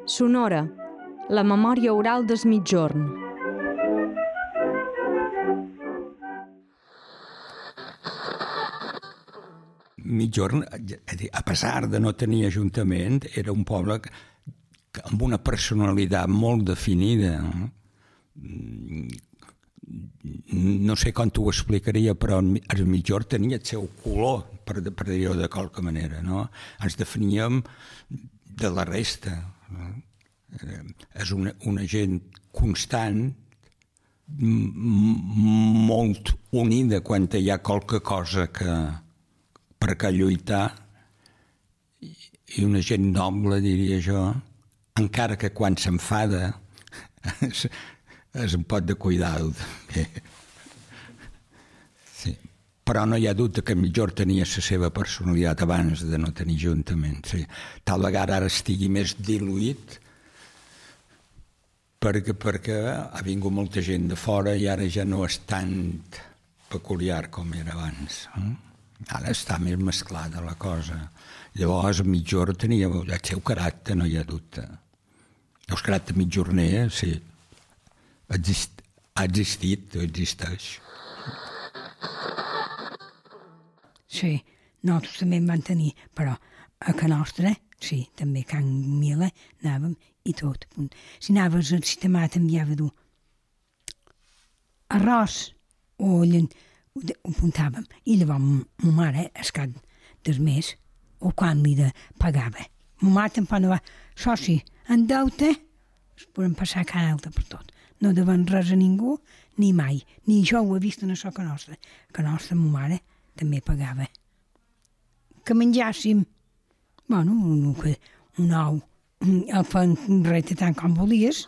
Sonora, la memòria oral des Migjorn. Migjorn, a pesar de no tenir ajuntament, era un poble amb una personalitat molt definida. No sé com t'ho explicaria, però el Migjorn tenia el seu color, per dir-ho de qualque manera, no? Ens definíem de la resta. És una gent constant, molt unida quan hi ha qualque cosa per què lluitar, i una gent noble, diria jo, encara que quan s'enfada és un pot de cuidado. Sí. Però no hi ha dubte que Migjorn tenia la seva personalitat abans de no tenir ajuntament. Sí. Tal vegada ara estigui més diluït perquè ha vingut molta gent de fora i ara ja no és tan peculiar com era abans. Ara està més mesclada la cosa. Llavors Migjorn tenia el seu caràcter, no hi ha dubte. El caràcter mitjorner, sí, ha existit o existeix. Sí, nosaltres també en vam tenir, però a Can Nostra, sí, també a Can Mila anàvem i tot. Si anaves al sistema t'enviava dur arròs o ho apuntàvem. I llavors ma mare, al cap del mes, o quan li pagava, ma mare tampoc no va, soci, en deute, es podem passar cara alta per tot. No devem res a ningú, ni mai. Ni jo ho he vist en això que nostra. Que nostra, ma mare, també pagava. Que menjàssim, bueno, un ou, el fan reta tant com volies.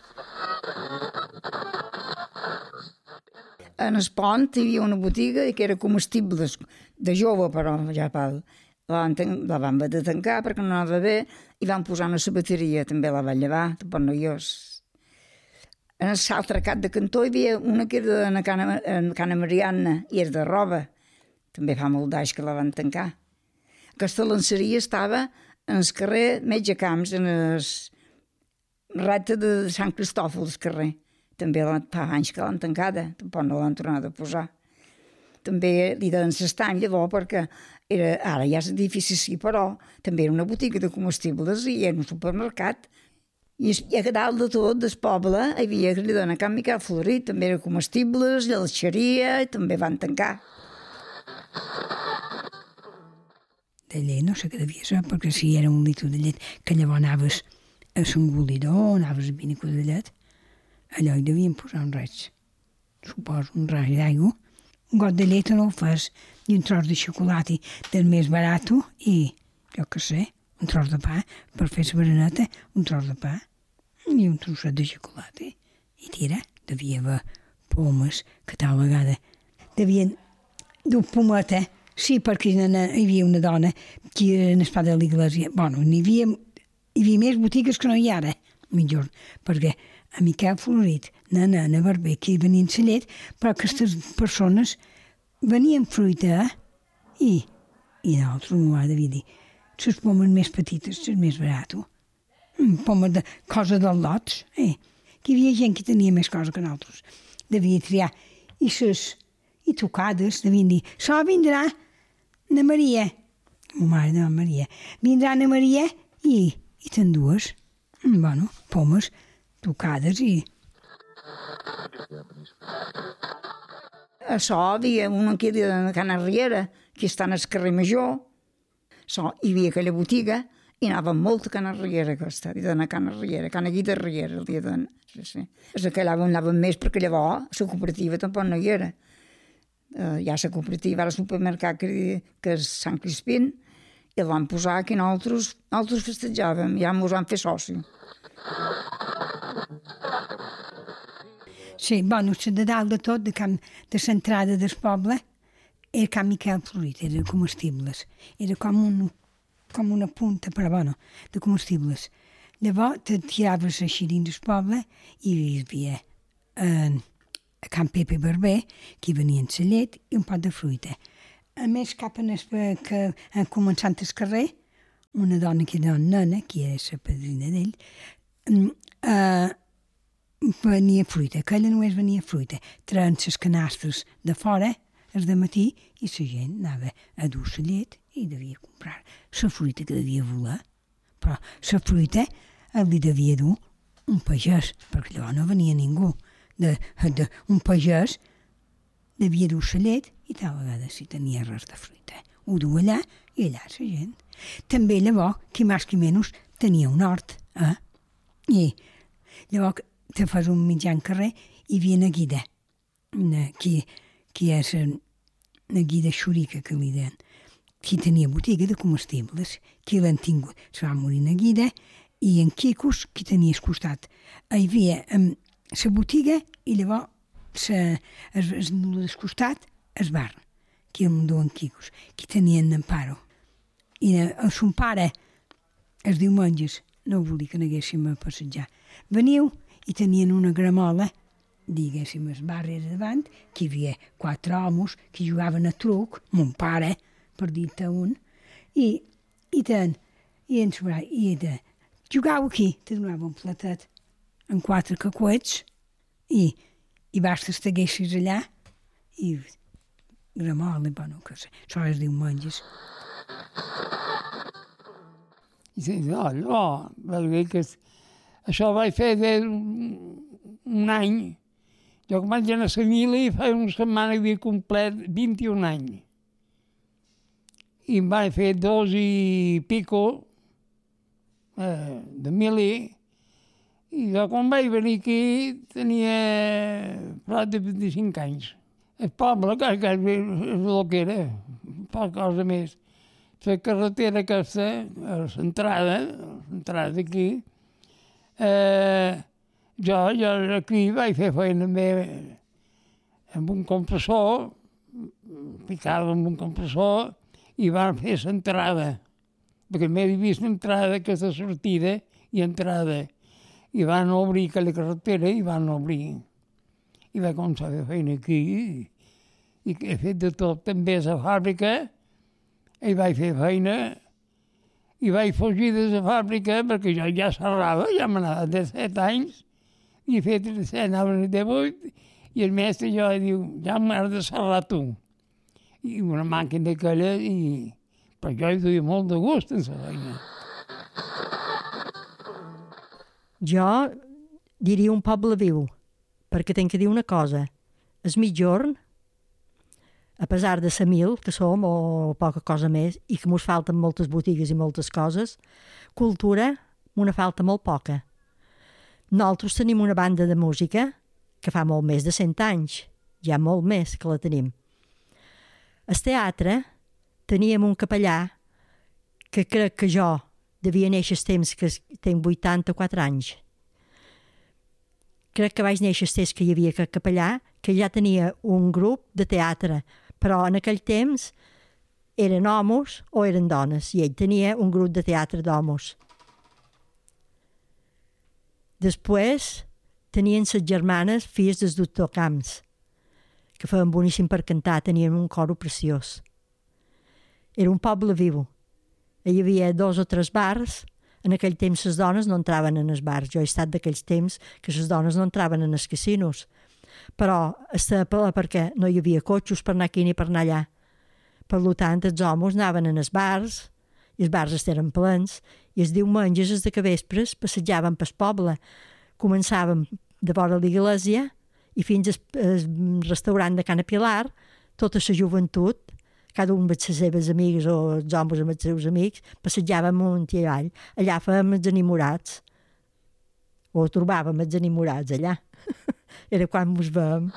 En el pont hi havia una botiga que era comestibles, de jove, però ja la van haver de tancar perquè no anava bé i van posar una sabateria, també la van llevar, per noiós. En l'altre cap de cantó hi havia una que era de Cana Mariana i era de roba. També fa molt d'anys que la van tancar. Aquesta lanceria estava en el carrer Metge Camps, en el recte de Sant Cristòfol, del carrer. També fa anys que l'han tancada, tampoc no l'han tornat a posar. També li deien l'estany, llavors, perquè ara ja és edifici, sí, però també era una botiga de comestibles i era un supermercat. I a dalt de tot, del poble, hi havia que li deien a Can Miquel Florit, també era comestibles, i l'alxeria, i també van tancar. De llet no sé què devia ser, perquè si era un litre de llet, que llavors anaves a l'engolidor, anaves a Vinícola de Llet, allò hi devien posar un raig, suposo, un raig d'aigua, un got de llet no ho fas, i un tros de xocolata del més barat i, jo què sé, un tros de pa, per fer la bereneta, un tros de pa i un trosset de xocolata. I tira, devia haver pomes, que tal vegada devien dur pometa, sí, perquè hi havia una dona que era en espada de l'església. Bueno, hi havia més botigues que no hi ha ara, millor, perquè a Miquel Florit, Nana Barber, que hi venien la llet, però aquestes persones venien fruita i nosaltres m'ho ha de dir, les pomes més petites, les més barates, pomes de cosa dels lots, que hi havia gent que tenia més cosa que nosaltres. Devia triar, i tocades, devien dir, això vindrà na Maria, ma mare de Maria, vindrà na Maria i te'n dues, bueno, pomes, tocades i... Això hi havia una que era de Cana Riera, que està al carrer Major. Hi havia aquella botiga i anava molt a Cana Riera, aquesta, i d'anar a Cana Riera, Cana Guida Riera, el dia d'anar. Sí. Que allà anàvem més perquè llavors la cooperativa tampoc no hi era. Hi ha la cooperativa, ara el supermercat que és Sant Crispín, i el van posar que nosaltres festejàvem, ja ens van fer soci. Sí, bueno, de dalt de tot, de l'entrada del poble, era Can Miquel Florit, era de comestibles. Era com una punta, però bueno, de comestibles. Llavors te tiraves així dins del poble i hi havia a Can Pepe Barber, que hi venien la llet i un pot de fruita. A més, cap començant el carrer, una dona que era Nana, que era la padrina d'ell, venia fruita, aquella només venia fruita. Treien les canastres de fora, el de matí, i la gent anava a dur la llet i devia comprar la fruita que devia voler. Però la fruita li devia dur un pagès, perquè allò no venia ningú. Un pagès devia dur la llet i tal vegada si tenia res de fruita. Ho du allà i allà la gent. També llavors, qui més qui menys, tenia un hort. I llavors te fas un mitjan carrer i hi havia una guida, qui és una guida xurica que li deien, qui tenia botiga de comestibles, qui l'han tingut, se va morir una guida, i en Quicos, qui tenia al costat. Hi havia la botiga i llavors al costat el bar, qui el mandó en Quicos, qui tenia en Amparo. I el son pare, els diumenges, no volia que anéssim a passejar. Veniu i tenien una gramola, diguéssim, el barri davant, que hi havia 4 homes que jugaven a truc, mon pare, per dir-te un, i jugau aquí, te donava un platet amb 4 cacuets i basta estaguessis allà i gramola, bueno, que això es diu menges. No, perquè això vaig fer un any. Jo quan vaig anar a la mili fa una setmana que havia complet 21 anys. I em vaig fer 2 i pico de mili. I jo quan vaig venir aquí tenia prop de 25 anys. El poble, que és el que era, poca cosa més. La carretera aquesta, l'entrada d'aquí, jo aquí vaig fer feina amb un compressor, picava amb un compressor i van fer l'entrada, perquè m'he vist l'entrada, aquesta sortida i entrada, i van obrir aquella carretera i van obrir. I vaig començar a fer feina aquí i he fet de tot, també a la fàbrica. I vaig fer feina i vaig fugir de la fàbrica perquè jo ja serrava, ja m'anava de 7 anys i he fet de 7, anava de 8 i el mestre jo diu, ja m'has de serrar tu. I una màquina aquella però jo hi duia molt de gust en la feina. Jo diria un poble viu, perquè tinc que dir una cosa. El Migjorn, a pesar de la 1000 que som, o poca cosa més, i que mos falten moltes botigues i moltes coses, cultura m'una falta molt poca. Nosaltres tenim una banda de música que fa molt més de 100 anys, ja molt més que la tenim. Al teatre teníem un capellà que crec que jo devia néixer el temps que tinc 84 anys. Crec que vaig néixer el temps que hi havia aquest capellà, que ja tenia un grup de teatre, però en aquell temps eren homes o eren dones, i ell tenia un grup de teatre d'homes. Després tenien les germanes, filles del doctor Camps, que feien boníssim per cantar, tenien un coro preciós. Era un poble viu. Hi havia 2 o 3 bars. En aquell temps les dones no entraven en els bars. Jo he estat d'aquells temps que les dones no entraven en els casinos. Però estava perquè no hi havia cotxes per anar aquí ni per anar allà. Per tant, els homes anaven en els bars, i els bars eren plens, i els diumenges, els de vespres, passejàvem pel poble. Començàvem de vora l'església i fins al restaurant de Cana Pilar, tota la joventut, cada un amb les seves amigues o els homes amb els seus amics, passejàvem amunt i avall. Allà fèiem els enamorats. O trobàvem els enamorats allà. Era quan ens veiem.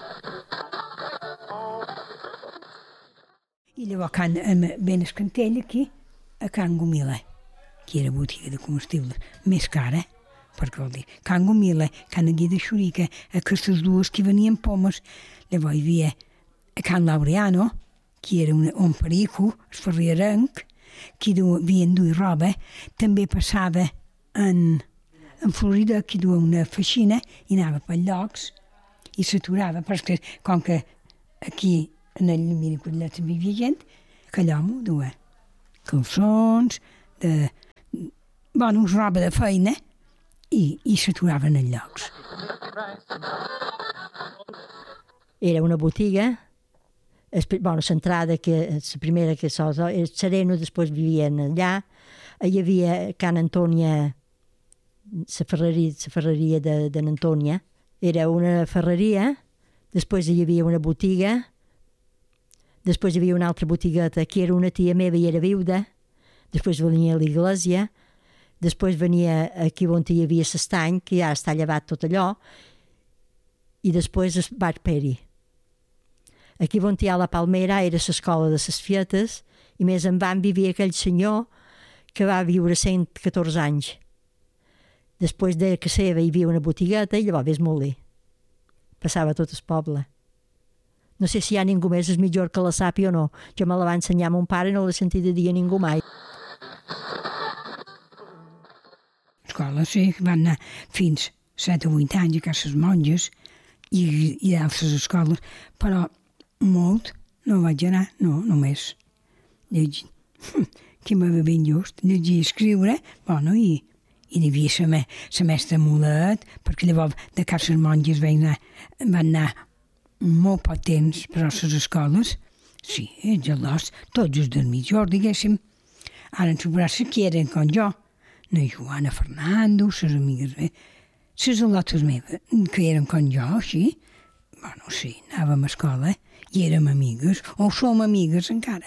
I llavors ven el cantell aquí, a Can Gomila, que era botiga de comestibles més cara, perquè vol dir, Can Gomila, Can Aguida Xurica, aquestes dues que venien pomes. Llavors hi havia a Can Laureano, que era un perico, el ferriarenc, que havien duit roba. També passava en Florida, que duia una feixina i anava per llocs i s'aturava, perquè com que aquí en el Llumí de Collet també hi havia gent, aquell home duia calçons, roba de feina, i s'aturaven en llocs. Era una botiga, l'entrada, la primera que era Sereno, després vivien allà. Hi havia Can Antònia, la ferreria de n'Antònia. Era una ferreria, després hi havia una botiga, després hi havia una altra botigueta que era una tia meva i era viuda, després venia l'església, després venia aquí on hi havia l'estany, que ja està llevat tot allò, i després el bar Peri. Aquí on hi ha la Palmera era l'escola de les Fietes, i més en van vivia aquell senyor que va viure 114 anys. Després de casa seva hi havia una botigueta i llavors ves molt bé. Passava tot el poble. No sé si hi ha ningú més és millor que la sàpia o no. Jo me la va ensenyar mon pare i no l'he sentit de dir a ningú mai. Escola, sí, van anar fins 7 o 8 anys a cases monges i d'altres escoles, però molt no vaig anar, no, només llegir. Que m'ha ben just, llegir i escriure, bueno, i hi havia la mestra Mulet, perquè llavors de cases monges van anar molt poc temps per a les escoles. Sí, els gelats, tots els del mitjor, diguéssim. Ara ens veuràs que eren com jo. La Joana Fernando, les amigues meves, les al·lotes meves, que eren com jo, així. Bueno, sí, anàvem a escola i érem amigues, o som amigues encara.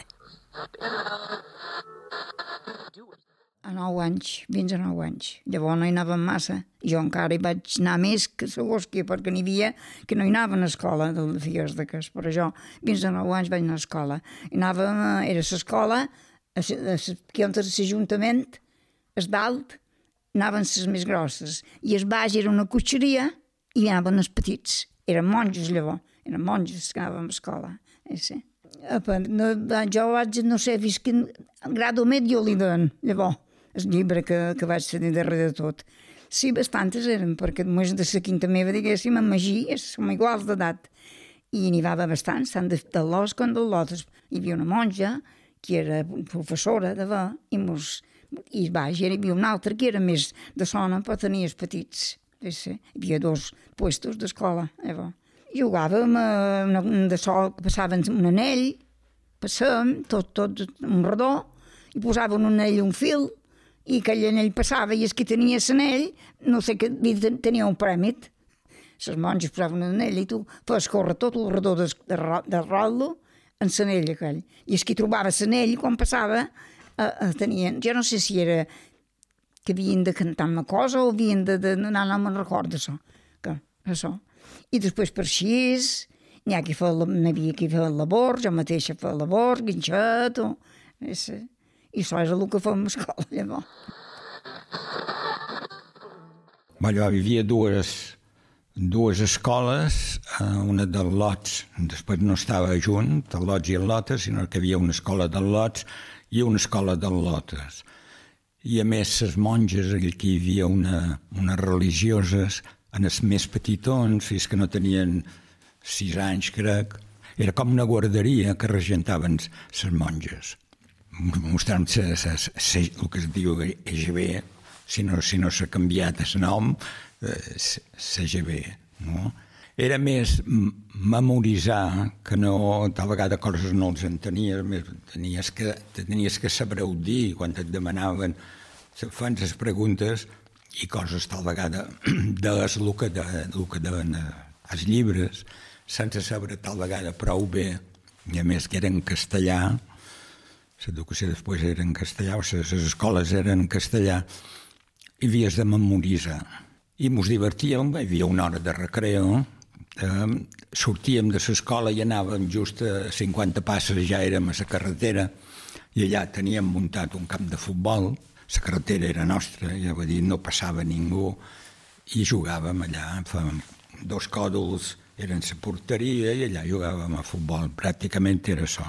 A 9 anys, fins a 9 anys. Llavors no hi anàvem massa. Jo encara hi vaig anar més que segons perquè n'hi havia que no hi anaven a escola de Figues de Cas. Per això, fins a 9 anys vaig anar a escola. Era l'escola, que on era l'Ajuntament, es dalt, anaven les més grosses. I es baix era una cotxeria i hi anaven els petits. Eren monjos llavors, eren monjos que anàvem a escola. Sí. Jo vaig, no sé, fins quin grado medio li donen, llavors. El llibre que vaig tenir darrere de tot. Sí, bastantes eren, perquè només de la quinta meva, diguéssim, en Magí, som iguals d'edat. I n'hi va bastants, tant de l'os com de l'altres. Hi havia una monja, que era professora de veu, i baix, hi havia una altra que era més de zona, però tenia els petits. Hi havia 2 puestos d'escola. Jugàvem de sol, passaven un anell, passàvem tot un redó, i posaven un anell un fil, i aquell anell passava, i el que tenia l'anell, no sé què, tenia un prèmit. Les monges posaven un anell i tu fes córrer tot el redó de rotllo en l'anell aquell. I el que trobava l'anell, quan passava, tenien, jo no sé si era que havien de cantar una cosa o havien d'anar, no me'n recordo això. I després per així, n'hi havia qui feia labor, jo mateixa feia labor, guinxet, i això és el que fèiem a l'escola, llavors. Allò, hi havia dues escoles, una del Lots, després no estava junt, el Lots i el Lotes, sinó que hi havia una escola del Lots i una escola del Lotes. I a més, les monges, aquí hi havia unes religioses, en els més petitons, fins que no tenien 6 anys, crec, era com una guarderia que regentaven les monges. Mostrant-se el que es diu EGB, si no s'ha canviat el nom, CGB, no? Era més memoritzar que no, tal vegada coses no els entenies, tenies que saber-ho dir quan et demanaven, fan les preguntes i coses tal vegada deies el que deien els llibres, sense saber tal vegada prou bé, i a més que era en castellà, l'educació després era en castellà, les escoles eren en castellà, i havies de memoritzar. I ens divertíem, hi havia una hora de recreo, sortíem de l'escola i anàvem just a 50 passes, ja érem a la carretera, i allà teníem muntat un camp de futbol, la carretera era nostra, ja va dir, no passava ningú, i jugàvem allà, fèiem 2 còdols, eren la porteria, i allà jugàvem a futbol, pràcticament era això.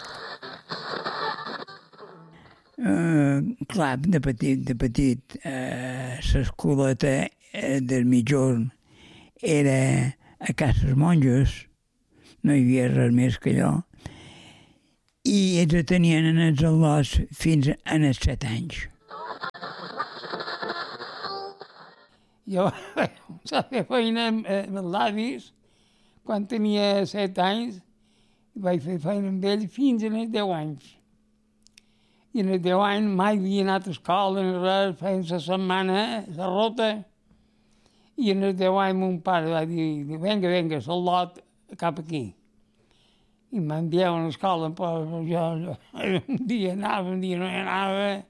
Clar, de petit, l'escoleta del mitjorn era a cases monges, no hi havia res més que allò, i ells tenien en els al·lots fins a els 7 anys. Jo vaig començar a fer feina amb els avis quan tenia 7 anys i vaig fer feina amb ell fins als 10 anys. I en els 10 anys mai havia anat a escola ni res, feien la setmana, la rota. I en els 10 anys mon pare va dir, vinga, sol lot cap aquí. I m'enviava a l'escola, però jo un dia anava, un dia no anava,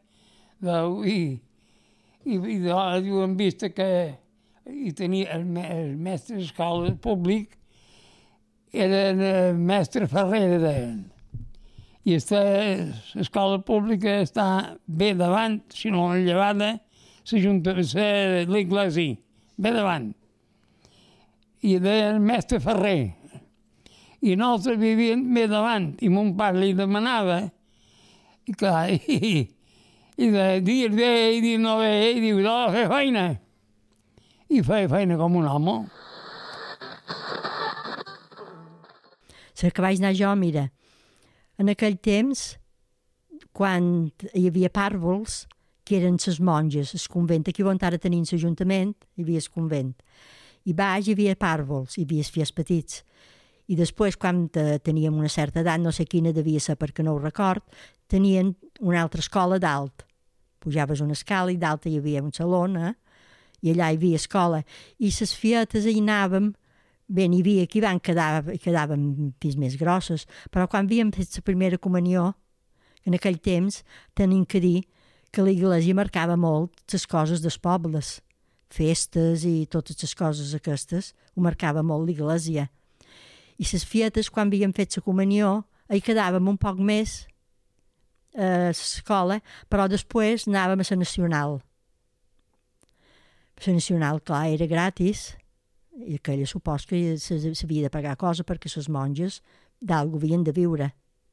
i en vista que hi tenia el mestre d'escola públic, era el mestre Ferrer, deien. I l'escola pública està bé davant, si no a la llevada, l'església, bé davant. I deia el mestre Ferrer. I nosaltres vivíem bé davant, i mon pare li demanava, i clar, i de dir bé i dir no bé, i diu, no, fer feina. I feia feina com un home. La que vaig anar jo, mira, en aquell temps, quan hi havia pàrvols, que eren les monges, el convent, aquí on ara tenim l'Ajuntament, hi havia el convent. I baix hi havia pàrvols, hi havia els fills petits. I després, quan teníem una certa edat, no sé quina devia ser perquè no ho record, tenien una altra escola dalt. Pujaves una escala i dalt hi havia un saló, i allà hi havia escola. I les fietes hi anàvem, bé, n'hi havia qui quedaven fills més grosses, però quan havíem fet la primera comunió, en aquell temps, tenim que dir que l'Església marcava molt les coses dels pobles, festes i totes les coses aquestes, ho marcava molt l'Església. I les fietes, quan havíem fet la comunió, hi quedàvem un poc més a l'escola, però després anàvem a la nacional. La nacional, clar, era gratis, i aquella supos que s'havia de pagar cosa perquè les monges d'algú havien de viure.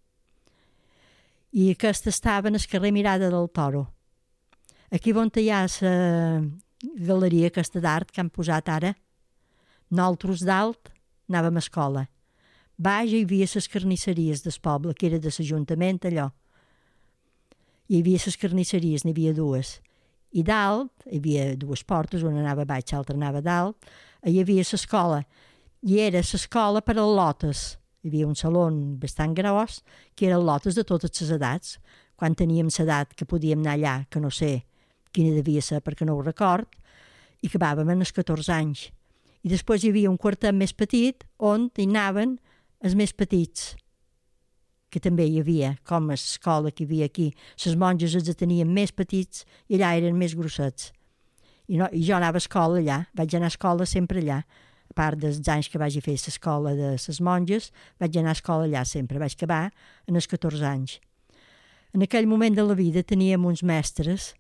I aquesta estava en el carrer Mirada del Toro. Aquí on hi ha la galeria aquesta d'art que han posat ara, nosaltres dalt anàvem a escola. Baix hi havia les carnisseries del poble, que era de l'Ajuntament, allò. Hi havia les carnisseries, n'hi havia dues. I dalt hi havia dues portes, una anava baix, l'altra anava dalt. Hi havia l'escola, i era l'escola per als lotes. Hi havia un saló bastant gros, que eren lotes de totes les edats. Quan teníem l'edat que podíem anar allà, que no sé quina devia ser perquè no ho record, i acabàvem en els 14 anys. I després hi havia un quartet més petit on hi anaven els més petits, que també hi havia, com a l'escola que hi havia aquí. Les monges els tenien més petits i allà eren més grossets. I jo anava a escola allà, vaig anar a escola sempre allà. A part dels anys que vaig fer l'escola de les monges, vaig anar a escola allà sempre. Vaig acabar en els 14 anys. En aquell moment de la vida teníem uns mestres,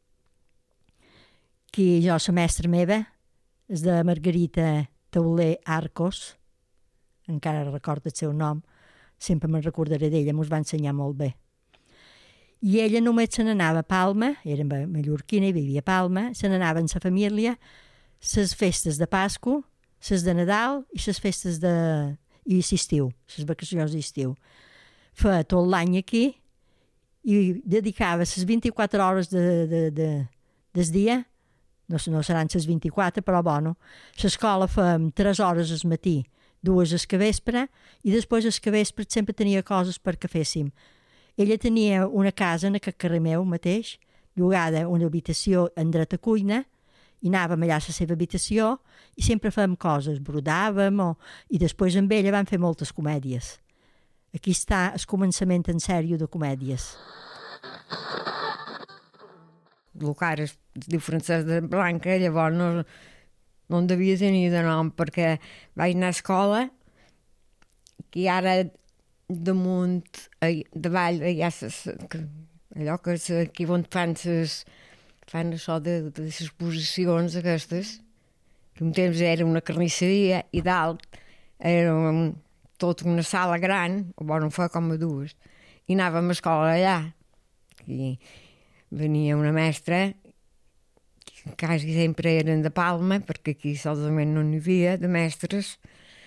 que jo, la mestra meva, és de Margarita Tauler Arcos, encara recordo el seu nom, sempre me'n recordaré d'ella, m'ho va ensenyar molt bé. I ella només se n'anava a Palma, era mallorquina i vivia a Palma, se n'anava amb la família, les festes de Pasqua, les de Nadal i les festes i l'estiu, les vacacions d'estiu. Feia tot l'any aquí i dedicava les 24 hores del dia, no seran les 24, però bueno, l'escola fèiem 3 hores al matí, 2 al vespre, i després al vespre sempre tenia coses perquè féssim. Ella tenia una casa en aquest carrer meu mateix, llogada una habitació en dret a cuina, i anàvem allà a la seva habitació i sempre fèiem coses, brodàvem, i després amb ella vam fer moltes comèdies. Aquí està el començament en sèrio de comèdies. El que ara es diu Francesc de Blanca, llavors no en devia tenir de nom, perquè vaig anar a escola, que ara damunt, davall, hi ha allò que és aquí on fan això de les exposicions aquestes, que un temps era una carnisseria i dalt era tota una sala gran, no fa com a dues, i anàvem a escola allà. I venia una mestra, quasi sempre eren de Palma, perquè aquí solament no n'hi havia de mestres,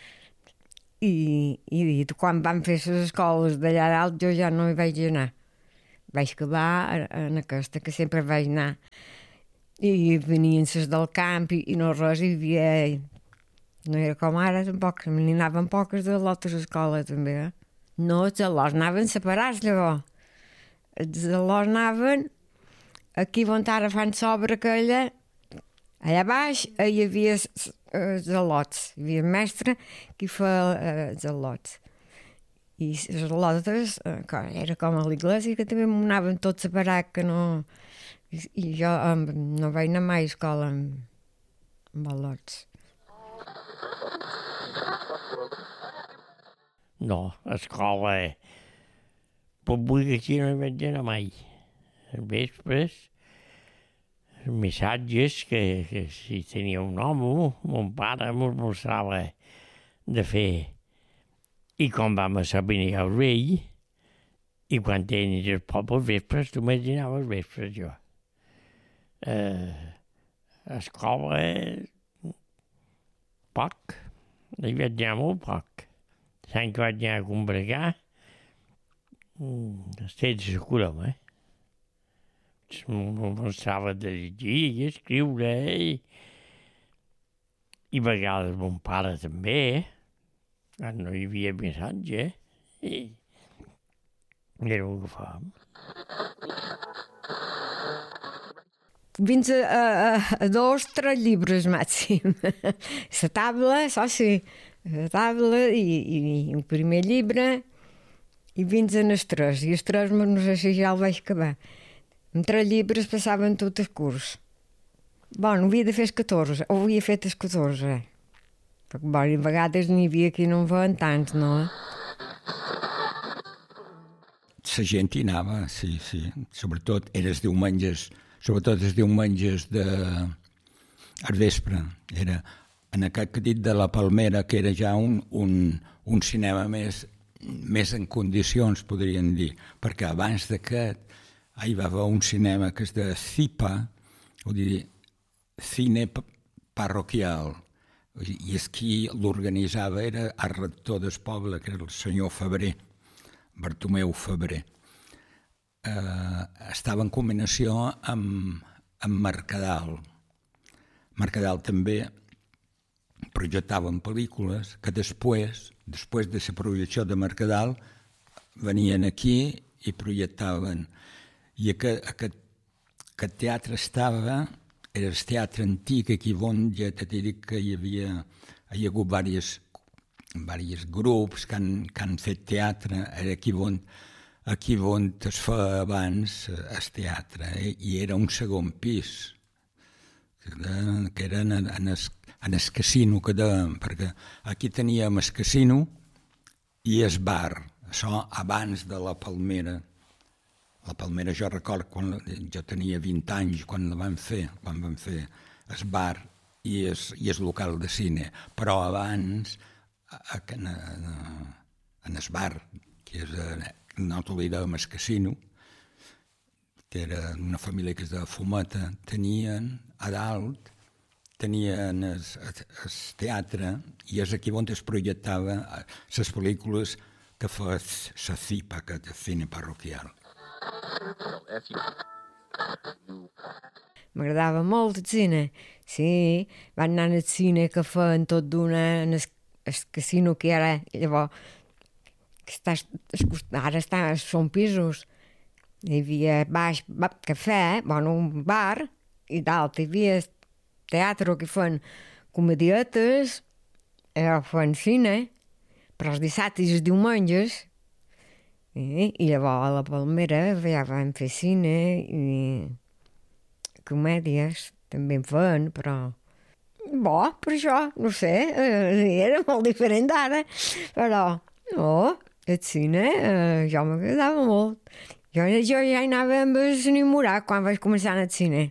i quan van fer les escoles d'allà dalt jo ja no hi vaig anar. Vaig quedar en aquesta, que sempre vaig anar. I venien ses del camp i no res, hi havia... No era com ara, tampoc. N'hi anaven poques de l'altra escola, també. No, els al·lors anaven separats, llavors. Els al·lors anaven aquí on ara fan s'obra aquella, allà baix hi havia els al·lots. Hi havia mestre que feia els al·lots. I les al·lotes, era com a l'església, que també anaven tots separats, que no... I jo no vaig anar mai a escola amb al·lots. No, a escola pública aquí no hi vaig anar mai. A vespres, missatges que si tenia un home, mon pare mos mostrava de fer. I quan vam a venir al rei, i quan tenies el poble vespres, tu m'imaginaves vespres, jo. A escola, poc. Hi vaig anar molt poc. L'any que vaig anar a combregar, sense escurar, M'ho mostrava de llegir i escriure, i a vegades mon pare també, quan no hi havia missatge, i era el que fèiem. Fins a 2 o 3 llibres màxim. La taula, això sí, la taula i el primer llibre, i fins a les 3. I els 3 no sé si ja el vaig acabar. En 3 llibres passaven tot el curs. Bueno, havia de fer els 14, o havia fet els 14. Perquè, a vegades n'hi havia que no en feien tants, no? La gent hi anava, sí. Sobretot els diumenges al vespre. Era en aquest que he dit de la Palmera, que era ja un cinema més en condicions, podríem dir, perquè abans d'aquest hi va haver un cinema que és de CIPA, vull dir, Cine Parroquial, i és qui l'organitzava era el rector del poble, que era el senyor Febrer, Bartomeu Febrer. Estava en combinació amb Mercadal. Mercadal també projectaven pel·lícules que després de la projecció de Mercadal, venien aquí i projectaven. I aquest teatre era el teatre antic, aquí on ja t'he dit que hi ha hagut diversos grups que han fet teatre, era aquí on es feia abans el teatre, i era un segon pis, que era en el casino que dèiem, perquè aquí teníem el casino i el bar, això abans de la Palmera. La Palmera jo record quan jo tenia 20 anys, quan van fer el bar i el local de cine, però abans en el bar, que és nosaltres li dèiem el casino, que era una família que és de Fumeta, tenien a dalt el teatre i és aquí on es projectava les pel·lícules que feia la CIPA, que és el Cine Parroquial. M'agradava molt el cine. Sí, van anar al cine que feien tot d'una, en el casino que era, llavors, ara són pisos. Hi havia baix cafè, un bar, i dalt hi havia teatre que feien comedietes, feien cine, però els dissabtes i els diumenges, i llavors a la Palmera ja van fer cine i comèdies, també en feien, però... per això, no sé, era molt diferent d'ara, però no, el cine jo m'agradava molt. Jo ja hi anava amb el enamorat quan vaig començar al cine.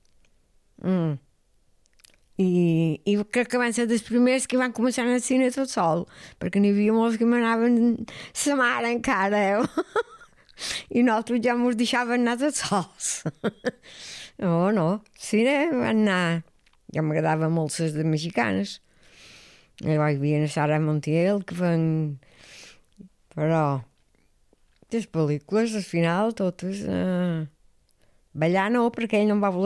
I crec que van ser dels primers que van començar al cine tot sol, perquè n'hi havia molts que m'anaven sa mare encara, i nosaltres ja mos deixaven anar tots sols. No, cine van anar... Ja m'agradava molt les de mexicanes. Llavors hi havia la Sara Montiel, que feien... Però les pel·lícules, al final, totes... Ballar no, perquè ell no em va voler